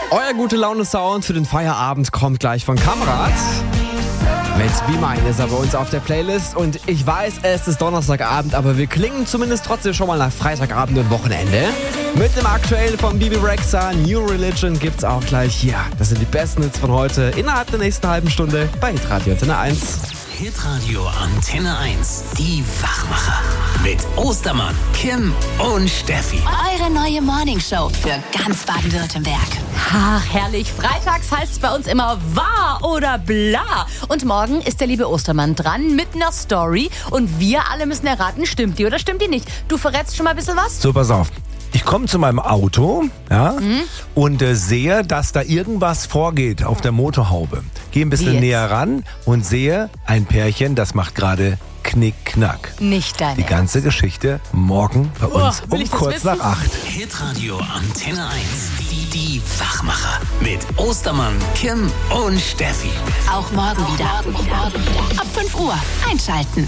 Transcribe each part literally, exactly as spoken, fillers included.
Euer gute Laune-Sound für den Feierabend kommt gleich von Kamrat. Mit Be Mine ist er bei uns auf der Playlist und ich weiß, es ist Donnerstagabend, aber wir klingen zumindest trotzdem schon mal nach Freitagabend und Wochenende. Mit dem aktuellen von Bibi Rexha, New Religion, gibt's auch gleich hier. Das sind die besten Hits von heute innerhalb der nächsten halben Stunde bei Hitradio Antenne eins. Hitradio Antenne eins, die Wachmacher. Mit Ostermann, Kim und Steffi. Eure neue Morningshow für ganz Baden-Württemberg. Ach, herrlich. Freitags heißt es bei uns immer wahr oder bla. Und morgen ist der liebe Ostermann dran mit einer Story. Und wir alle müssen erraten, stimmt die oder stimmt die nicht. Du verrätst schon mal ein bisschen was? So, pass auf. Ich komme zu meinem Auto, ja, mhm. und äh, sehe, dass da irgendwas vorgeht auf der Motorhaube. Gehe ein bisschen näher ran und sehe ein Pärchen, das macht gerade Knick-Knack. Nicht dein Die ganze Geschichte morgen bei uns oh, um kurz nach acht. Hitradio Antenne eins, die, die Wachmacher. Mit Ostermann, Kim und Steffi. Auch morgen wieder. Morgen wieder. Ab fünf Uhr einschalten.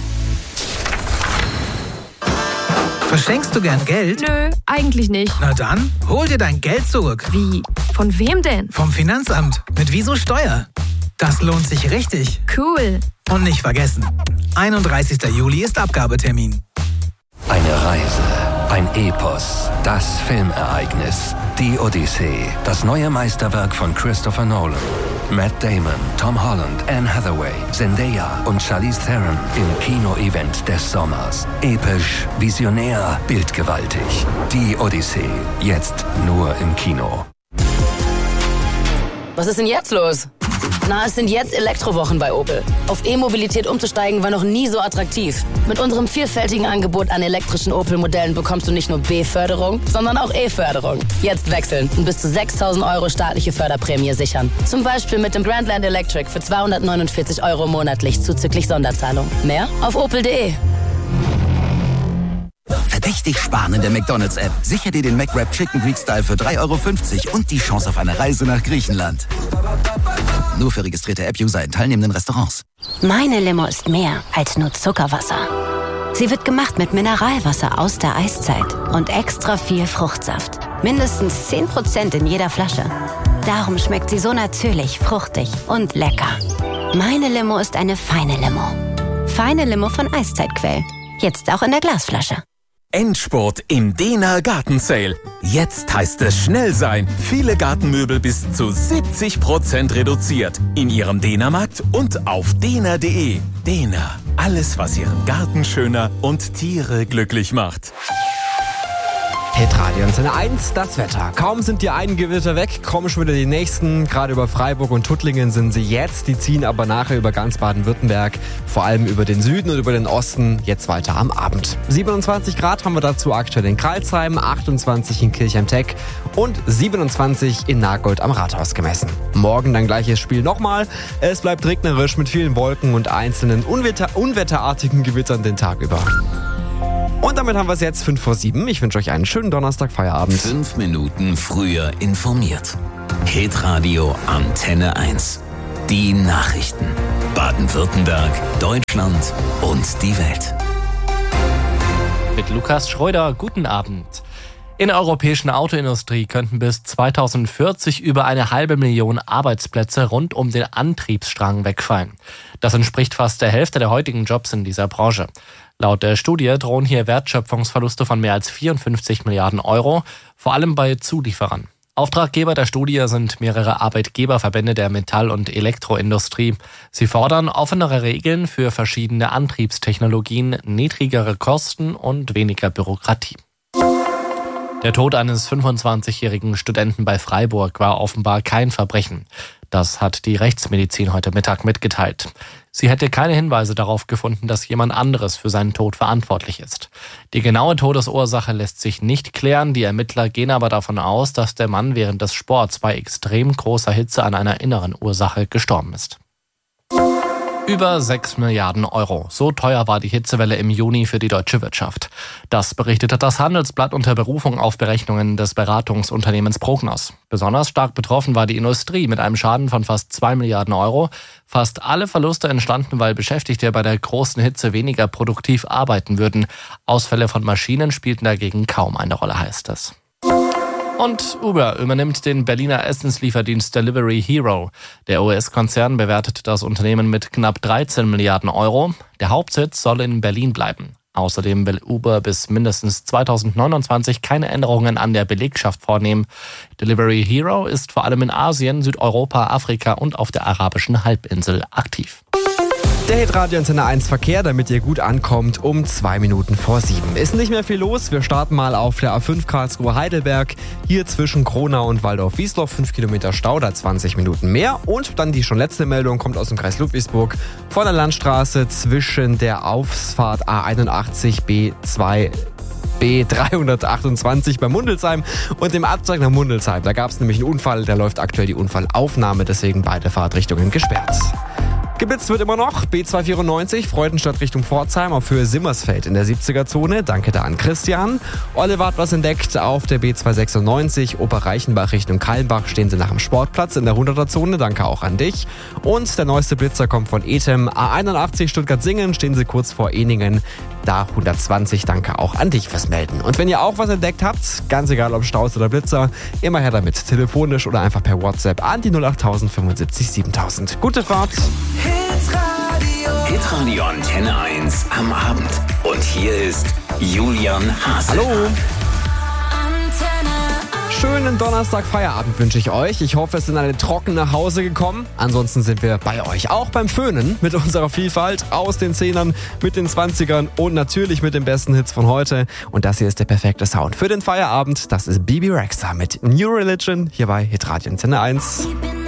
Verschenkst du gern Geld? Nö, eigentlich nicht. Na dann, hol dir dein Geld zurück. Wie? Von wem denn? Vom Finanzamt. Mit Wieso Steuer. Das lohnt sich richtig. Cool. Und nicht vergessen, einunddreißigster Juli ist Abgabetermin. Eine Reise, ein Epos, das Filmereignis, die Odyssee, das neue Meisterwerk von Christopher Nolan. Matt Damon, Tom Holland, Anne Hathaway, Zendaya und Charlize Theron im Kino-Event des Sommers. Episch, visionär, bildgewaltig. Die Odyssee, jetzt nur im Kino. Was ist denn jetzt los? Na, es sind jetzt Elektrowochen bei Opel. Auf E-Mobilität umzusteigen war noch nie so attraktiv. Mit unserem vielfältigen Angebot an elektrischen Opel-Modellen bekommst du nicht nur B-Förderung, sondern auch E-Förderung. Jetzt wechseln und bis zu sechstausend Euro staatliche Förderprämie sichern. Zum Beispiel mit dem Grandland Electric für zweihundertneunundvierzig Euro monatlich zuzüglich Sonderzahlung. Mehr auf opel punkt de. Verdächtig sparen in der McDonald's-App. Sicher dir den McWrap Chicken Greek Style für drei Euro fünfzig und die Chance auf eine Reise nach Griechenland. Nur für registrierte App-User in teilnehmenden Restaurants. Meine Limo ist mehr als nur Zuckerwasser. Sie wird gemacht mit Mineralwasser aus der Eiszeit und extra viel Fruchtsaft. Mindestens zehn Prozent in jeder Flasche. Darum schmeckt sie so natürlich, fruchtig und lecker. Meine Limo ist eine feine Limo. Feine Limo von Eiszeitquell. Jetzt auch in der Glasflasche. Endspurt im Dehner Gartensale. Jetzt heißt es schnell sein. Viele Gartenmöbel bis zu siebzig Prozent reduziert. In Ihrem Dehnermarkt und auf dehner punkt de. Dehner. Alles, was Ihren Garten schöner und Tiere glücklich macht. Hitradio Antenne eins, das Wetter. Kaum sind die einen Gewitter weg, kommen schon wieder die nächsten. Gerade über Freiburg und Tuttlingen sind sie jetzt. Die ziehen aber nachher über ganz Baden-Württemberg, vor allem über den Süden und über den Osten, jetzt weiter am Abend. siebenundzwanzig Grad haben wir dazu aktuell in Crailsheim, achtundzwanzig in Kirchheim-Teck und siebenundzwanzig in Nagold am Rathaus gemessen. Morgen dann gleiches Spiel nochmal. Es bleibt regnerisch mit vielen Wolken und einzelnen unwetter- unwetterartigen Gewittern den Tag über. Und damit haben wir es jetzt fünf vor sieben. Ich wünsche euch einen schönen Donnerstag, Feierabend. Fünf Minuten früher informiert. Hitradio Antenne eins. Die Nachrichten. Baden-Württemberg, Deutschland und die Welt. Mit Lukas Schreuder, guten Abend. In der europäischen Autoindustrie könnten bis zweitausendvierzig über eine halbe Million Arbeitsplätze rund um den Antriebsstrang wegfallen. Das entspricht fast der Hälfte der heutigen Jobs in dieser Branche. Laut der Studie drohen hier Wertschöpfungsverluste von mehr als vierundfünfzig Milliarden Euro, vor allem bei Zulieferern. Auftraggeber der Studie sind mehrere Arbeitgeberverbände der Metall- und Elektroindustrie. Sie fordern offenere Regeln für verschiedene Antriebstechnologien, niedrigere Kosten und weniger Bürokratie. Der Tod eines fünfundzwanzigjährigen Studenten bei Freiburg war offenbar kein Verbrechen. Das hat die Rechtsmedizin heute Mittag mitgeteilt. Sie hätte keine Hinweise darauf gefunden, dass jemand anderes für seinen Tod verantwortlich ist. Die genaue Todesursache lässt sich nicht klären. Die Ermittler gehen aber davon aus, dass der Mann während des Sports bei extrem großer Hitze an einer inneren Ursache gestorben ist. Über sechs Milliarden Euro. So teuer war die Hitzewelle im Juni für die deutsche Wirtschaft. Das berichtete das Handelsblatt unter Berufung auf Berechnungen des Beratungsunternehmens Prognos. Besonders stark betroffen war die Industrie mit einem Schaden von fast zwei Milliarden Euro. Fast alle Verluste entstanden, weil Beschäftigte bei der großen Hitze weniger produktiv arbeiten würden. Ausfälle von Maschinen spielten dagegen kaum eine Rolle, heißt es. Und Uber übernimmt den Berliner Essenslieferdienst Delivery Hero. Der U S-Konzern bewertet das Unternehmen mit knapp dreizehn Milliarden Euro. Der Hauptsitz soll in Berlin bleiben. Außerdem will Uber bis mindestens zweitausendneunundzwanzig keine Änderungen an der Belegschaft vornehmen. Delivery Hero ist vor allem in Asien, Südeuropa, Afrika und auf der arabischen Halbinsel aktiv. Der Hitradio Antenne eins Verkehr, damit ihr gut ankommt, um zwei Minuten vor sieben. Ist nicht mehr viel los. Wir starten mal auf der A fünf Karlsruhe-Heidelberg. Hier zwischen Kronau und Waldorf-Wiesloch. fünf Kilometer Stau, da zwanzig Minuten mehr. Und dann die schon letzte Meldung kommt aus dem Kreis Ludwigsburg. Von der Landstraße zwischen der Ausfahrt A einundachtzig B zwei B dreihundertachtundzwanzig bei Mundelsheim und dem Abzweig nach Mundelsheim. Da gab es nämlich einen Unfall. Da läuft aktuell die Unfallaufnahme, deswegen beide Fahrtrichtungen gesperrt. Geblitzt wird immer noch. B zweihundertvierundneunzig, Freudenstadt Richtung Pforzheim auf Höhe Simmersfeld in der siebziger-Zone. Danke da an Christian. Oliver hat was entdeckt auf der B zweihundertsechsundneunzig, Oberreichenbach Richtung Kallenbach stehen sie nach dem Sportplatz in der hunderter-Zone. Danke auch an dich. Und der neueste Blitzer kommt von Ethem. A einundachtzig Stuttgart-Singen stehen sie kurz vor Eningen. Da hundertzwanzig. Danke auch an dich fürs Melden. Und wenn ihr auch was entdeckt habt, ganz egal ob Staus oder Blitzer, immer her damit. Telefonisch oder einfach per WhatsApp an die null acht null null fünfundsiebzig siebentausend. Gute Fahrt. Hitradio Antenne eins am Abend. Und hier ist Julian Haase. Hallo. Schönen Donnerstag Feierabend wünsche ich euch. Ich hoffe, es sind alle trocken nach Hause gekommen. Ansonsten sind wir bei euch auch beim Föhnen mit unserer Vielfalt aus den Zehnern, mit den Zwanzigern und natürlich mit den besten Hits von heute. Und das hier ist der perfekte Sound für den Feierabend. Das ist Bibi Rexha mit New Religion hier bei Hitradio Antenne eins.